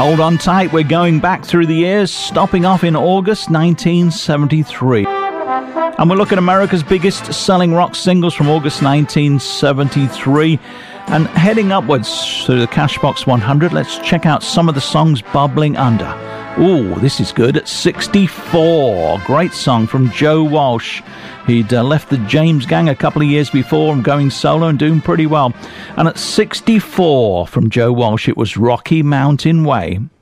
Hold on tight, we're going back through the years, stopping off in August 1973. And we'll look at America's biggest selling rock singles from August 1973. And heading upwards through the Cashbox 100, let's check out some of the songs bubbling under. Ooh, this is good. At 64, great song from Joe Walsh. He'd left the James Gang a couple of years before and going solo and doing pretty well. And at 64 from Joe Walsh, it was Rocky Mountain Way.